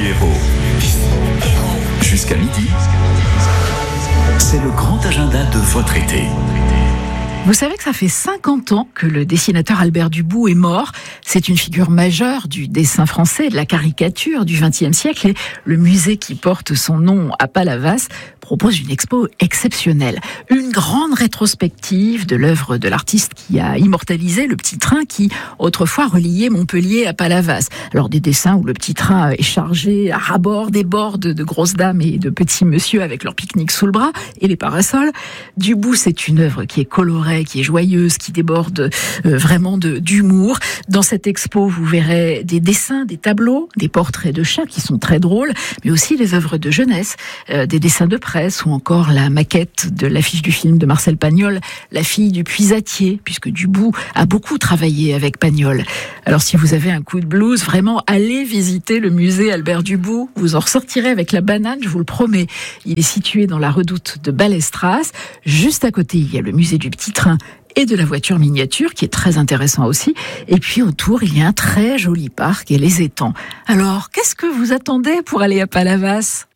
Hérault. Jusqu'à midi, c'est le grand agenda de votre été. Vous savez que ça fait 50 ans que le dessinateur Albert Dubout est mort. C'est une figure majeure du dessin français, de la caricature du XXe siècle. Et le musée qui porte son nom à Palavas propose une expo exceptionnelle. Une grande rétrospective de l'œuvre de l'artiste qui a immortalisé le petit train qui, autrefois, reliait Montpellier à Palavas. Alors des dessins où le petit train est chargé à ras-bord des bords de grosses dames et de petits monsieur avec leur pique-nique sous le bras et les parasols. Dubout, c'est une œuvre qui est colorée, qui est joyeuse, qui déborde vraiment d'humour. Dans cette expo, vous verrez des dessins, des tableaux, des portraits de chats qui sont très drôles, mais aussi des œuvres de jeunesse, des dessins de presse ou encore la maquette de l'affiche du film de Marcel Pagnol, La fille du puisatier, puisque Dubout a beaucoup travaillé avec Pagnol. Alors si vous avez un coup de blues, vraiment allez visiter le musée Albert Dubout. Vous en ressortirez avec la banane, je vous le promets. Il est situé dans la redoute de Ballestras. Juste à côté, il y a le musée du petit train et de la voiture miniature, qui est très intéressant aussi. Et puis autour, il y a un très joli parc et les étangs. Alors, qu'est-ce que vous attendez pour aller à Palavas ?